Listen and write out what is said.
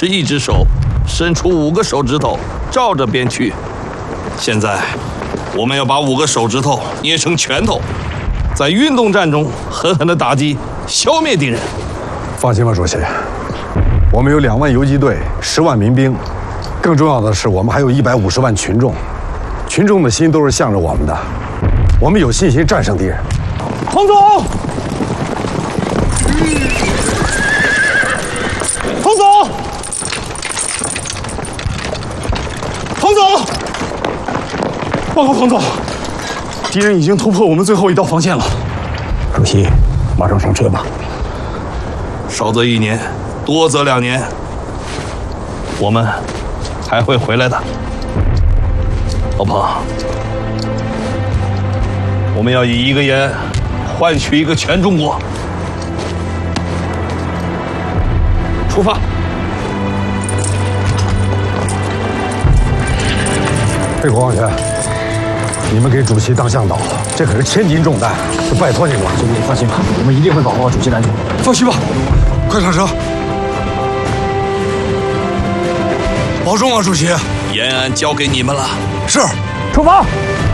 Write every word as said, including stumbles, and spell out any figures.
持一只手，伸出五个手指头，照着边去。现在，我们要把五个手指头捏成拳头，在运动战中狠狠地打击、消灭敌人。 放心吧，主席，我们有两万游击队，十万民兵，更重要的是，我们还有一百五十万群众，群众的心都是向着我们的，我们有信心战胜敌人。 彭总，彭总，彭总，报告彭总，敌人已经突破我们最后一道防线了。 主席，马上上车吧。 少则一年，多则两年，我们还会回来的。老彭，我们要以一个盐换取一个全中国。出发！ 沛国王权，你们给主席当向导，这可是千斤重担，就拜托你们了。 主席放心吧，我们一定会保护好主席的安全。 放心吧，快上车！保重啊，主席！ 延安交给你们了。 是， 出发！